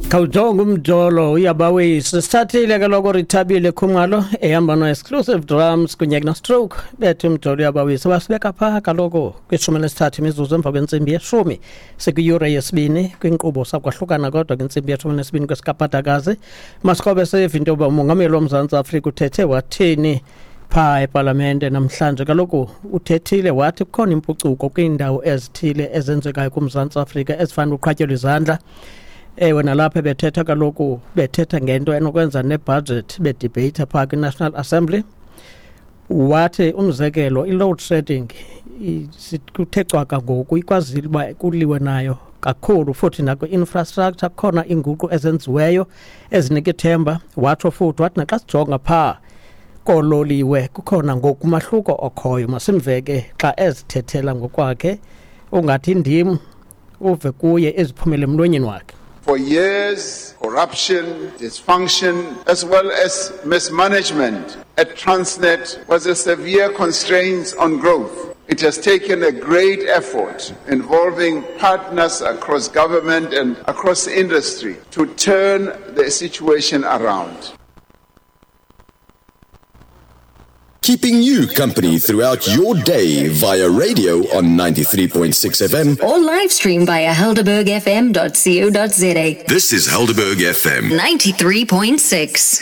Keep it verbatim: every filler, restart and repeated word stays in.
Kawujonga umjolo uyabawisa sithathile ke lokho rithabile khumalo ehamba no exclusive drums kunye na stroke bethu umjolo uyabawisa basibeka pha kaloko kwishumi lesithathu imizuzu emva kwensimbi yeshumi sekuyure yesibini kwinkqubo sakwahlukana kodwa kwensimbi yeshumi nesibini kwesikaphatakazi masikhobe save into umongameli womzantsi Afrika uthethe wathini pha eParlamente namhlanje kaloko uthethile wathi kukhona impucuko kwindawo ezithile ezenzekayo kuMzantsi Afrika ezifana uqhatyelwa izandla. Ewe nalapha bethetha kaloku bethetha ngento enokwenza nebudget bedebate pha kwi-National Assembly. Wathi umzekelo i-load shedding kuthe cwaka ngoku ikwazile uba kuliwe nayo kakhulu futhi nakwi-infrastructure khona inguqu ezenziweyo ezinika ithemba. Watsho futhi wathi naxa sijonga phaa kololiwe kukhona ngoku umahluko okhoyo masimveke xa ezithethela ngokwakhe ungathi ndim uve kuye eziphumele emlonyeni wakhe. For years, corruption, dysfunction, as well as mismanagement at Transnet was a severe constraint on growth. It has taken a great effort involving partners across government and across industry to turn the situation around. Keeping you company throughout your day via radio on ninety-three point six F M or live stream via helderberg f m dot co dot za. This is Helderberg F M ninety-three point six.